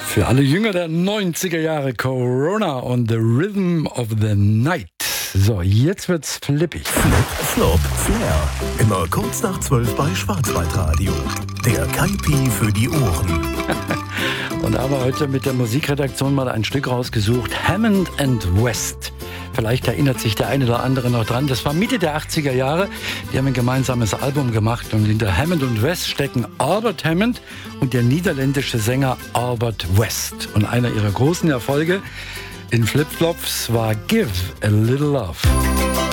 Für alle Jünger der 90er Jahre, Corona und The Rhythm of the Night. So, jetzt wird's flippig. Flop, Flair. Immer kurz nach 12 bei Schwarzwaldradio. Der Kaipi für die Ohren. Und da haben wir heute mit der Musikredaktion mal ein Stück rausgesucht. Hammond and West. Vielleicht erinnert sich der eine oder andere noch dran. Das war Mitte der 80er Jahre. Die haben ein gemeinsames Album gemacht. Und hinter Hammond und West stecken Albert Hammond und der niederländische Sänger Albert West. Und einer ihrer großen Erfolge in Flip-Flops war Give a Little Love.